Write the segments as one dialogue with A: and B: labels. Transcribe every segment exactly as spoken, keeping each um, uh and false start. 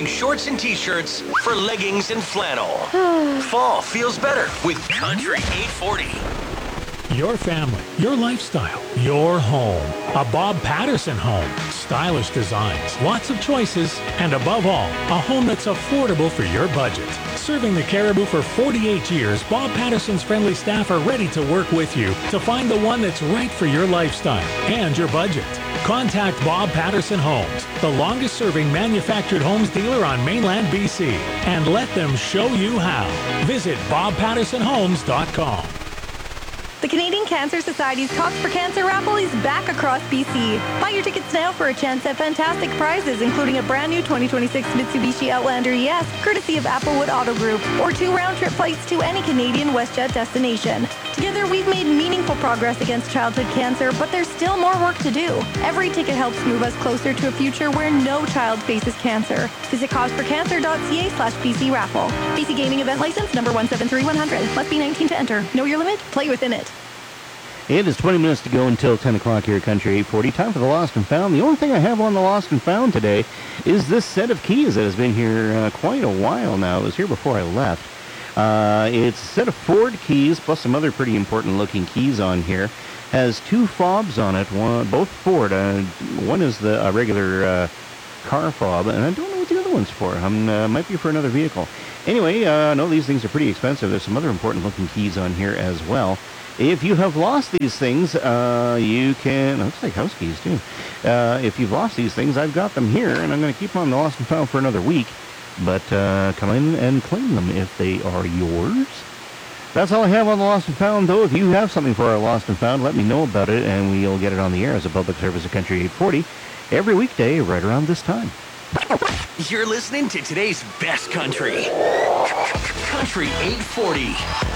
A: shorts and t-shirts for leggings and flannel. Fall feels better with Country eight forty.
B: Your family, your lifestyle, your home. A Bob Patterson home. Stylish designs, lots of choices, and above all, a home that's affordable for your budget. Serving the Caribou for forty-eight years, Bob Patterson's friendly staff are ready to work with you to find the one that's right for your lifestyle and your budget. Contact Bob Patterson Homes, the longest-serving manufactured homes dealer on mainland B C, and let them show you how. Visit bob patterson homes dot com.
C: The Canadian Cancer Society's Cops for Cancer raffle is back across B C. Buy your tickets now for a chance at fantastic prizes, including a brand new twenty twenty-six Mitsubishi Outlander E S, courtesy of Applewood Auto Group, or two round-trip flights to any Canadian WestJet destination. Together, we've made meaningful progress against childhood cancer, but there's still more work to do. Every ticket helps move us closer to a future where no child faces cancer. Visit cops for cancer dot c a slash B C raffle. B C Gaming Event License number one seven three one hundred. Must be nineteen to enter. Know your limit? Play within it.
D: It is twenty minutes to go until ten o'clock here at Country eight forty. Time for the Lost and Found. The only thing I have on the Lost and Found today is this set of keys that has been here uh, quite a while now. It was here before I left. Uh, it's a set of Ford keys plus some other pretty important looking keys on here. Has two fobs on it, one, both Ford. Uh, one is the uh, regular uh, car fob, and I don't know what the other one's for. Um, uh, might be for another vehicle. Anyway, uh, no, these things are pretty expensive. There's some other important looking keys on here as well. If you have lost these things, uh, you can, looks like house keys too. Uh, if you've lost these things, I've got them here, and I'm going to keep them on the Lost and Found for another week. But uh, come in and claim them if they are yours. That's all I have on the Lost and Found, though. If you have something for our Lost and Found, let me know about it, and we'll get it on the air as a public service at Country eight forty every weekday right around this time.
A: You're listening to today's best country. Country eight forty.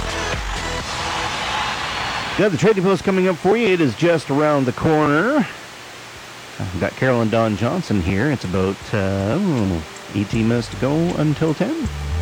D: Got the Trading Post coming up for you. It is just around the corner. I've got Carol and Don Johnson here. It's about uh, eighteen minutes to go until ten.